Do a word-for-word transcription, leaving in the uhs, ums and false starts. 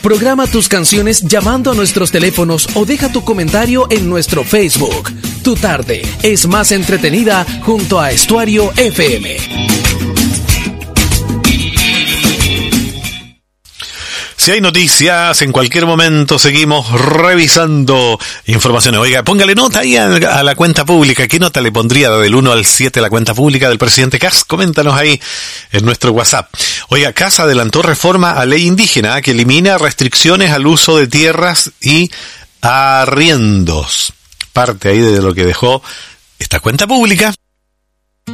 Programa tus canciones llamando a nuestros teléfonos o deja tu comentario en nuestro Facebook. Tu tarde es más entretenida junto a Estuario F M. Si hay noticias, en cualquier momento seguimos revisando informaciones. Oiga, póngale nota ahí a, a la cuenta pública. ¿Qué nota le pondría del uno al siete la cuenta pública del presidente Kast? Coméntanos ahí en nuestro WhatsApp. Oiga, Kast adelantó reforma a ley indígena que elimina restricciones al uso de tierras y arriendos. Parte ahí de lo que dejó esta cuenta pública.